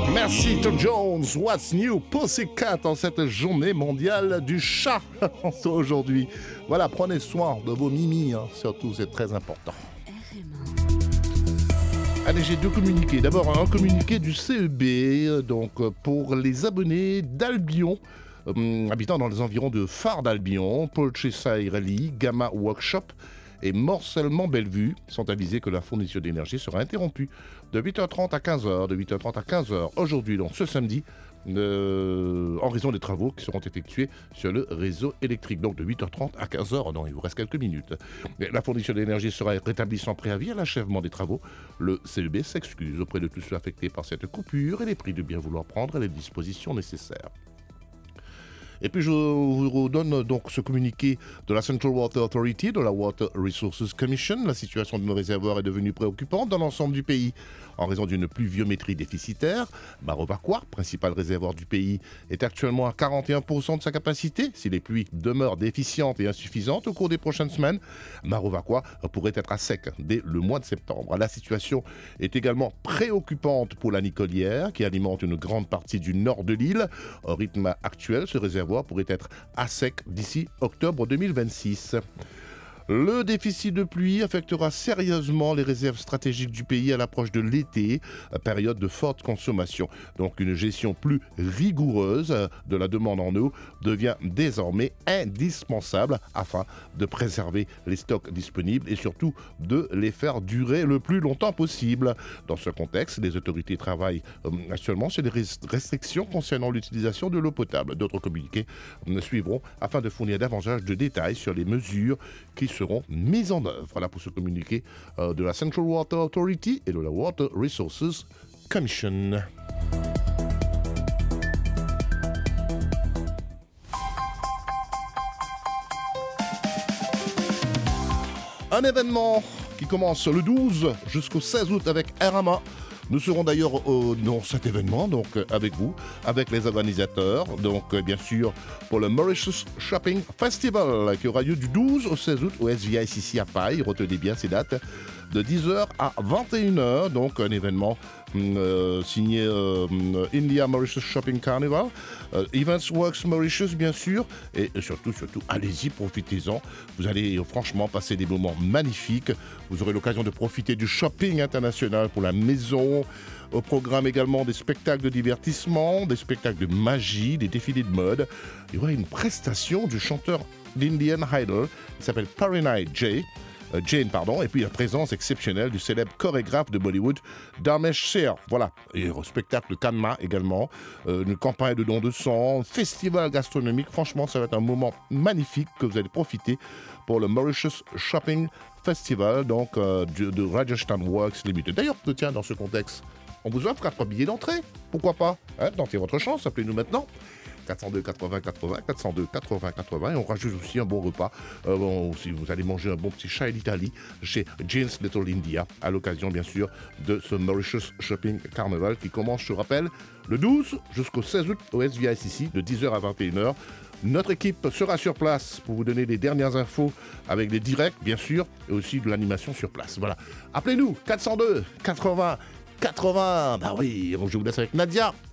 Merci Tom Jones, What's New Pussycat en cette journée mondiale du chat aujourd'hui. Voilà, prenez soin de vos mimis, surtout c'est très important. Allez, j'ai deux communiqués. D'abord, un communiqué du CEB, donc pour les abonnés d'Albion, habitant dans les environs de Phare d'Albion, Porcheside Rally, Gamma Workshop et Morcellement-Bellevue sont avisés que la fourniture d'énergie sera interrompue de 8h30 à 15h, de 8h30 à 15h aujourd'hui, donc ce samedi, en raison des travaux qui seront effectués sur le réseau électrique. Donc de 8h30 à 15h, non, il vous reste quelques minutes. La fourniture d'énergie sera rétablie sans préavis à l'achèvement des travaux. Le CEB s'excuse auprès de tous ceux affectés par cette coupure et les prie de bien vouloir prendre les dispositions nécessaires. Et puis je vous redonne donc ce communiqué de la Central Water Authority, de la Water Resources Commission. La situation de nos réservoirs est devenue préoccupante dans l'ensemble du pays en raison d'une pluviométrie déficitaire. Marovaquois, principal réservoir du pays, est actuellement à 41% de sa capacité. Si les pluies demeurent déficientes et insuffisantes au cours des prochaines semaines, Marovaquois pourrait être à sec dès le mois de septembre. La situation est également préoccupante pour la Nicolière, qui alimente une grande partie du nord de l'île. Au rythme actuel, ce réservoir pourrait être à sec d'ici octobre 2026. Le déficit de pluie affectera sérieusement les réserves stratégiques du pays à l'approche de l'été, période de forte consommation. Donc une gestion plus rigoureuse de la demande en eau devient désormais indispensable afin de préserver les stocks disponibles et surtout de les faire durer le plus longtemps possible. Dans ce contexte, les autorités travaillent actuellement sur des restrictions concernant l'utilisation de l'eau potable. D'autres communiqués suivront afin de fournir davantage de détails sur les mesures qui seront mises en œuvre. Voilà pour ce communiqué de la Central Water Authority et de la Water Resources Commission. Un événement qui commence le 12 jusqu'au 16 août avec Rama. Nous serons d'ailleurs dans cet événement, donc avec vous, avec les organisateurs, donc bien sûr pour le Mauritius Shopping Festival qui aura lieu du 12 au 16 août au SVICC à Paille. Retenez bien ces dates, de 10h à 21h, donc un événement signé India Mauritius Shopping Carnival, Events Works Mauritius bien sûr, et surtout, allez-y, profitez-en. Vous allez franchement passer des moments magnifiques. Vous aurez l'occasion de profiter du shopping international pour la maison. Au programme également des spectacles de divertissement, des spectacles de magie, des défilés de mode. Il y aura une prestation du chanteur d'Indian Idol qui s'appelle Parinai Jane, et puis la présence exceptionnelle du célèbre chorégraphe de Bollywood, Dharmesh Sher. Voilà, et au spectacle Kanma également, une campagne de dons de sang, festival gastronomique. Franchement, ça va être un moment magnifique que vous allez profiter pour le Mauritius Shopping Festival, donc de Rajasthan Works Limited. D'ailleurs, tiens, dans ce contexte, on vous offre 4 billets d'entrée. Pourquoi pas, tentez votre chance, appelez-nous maintenant. 402 80 80, 402 80 80, et on rajoute aussi un bon repas. Si vous allez manger un bon petit chai d'Italie chez Jane's Little India, à l'occasion bien sûr de ce Mauritius Shopping Carnival qui commence, je rappelle, le 12 jusqu'au 16 août au SVICC de 10h à 21h. Notre équipe sera sur place pour vous donner les dernières infos avec des directs bien sûr et aussi de l'animation sur place. Voilà, appelez-nous 402 80 80. Bah oui, je vous laisse avec Nadia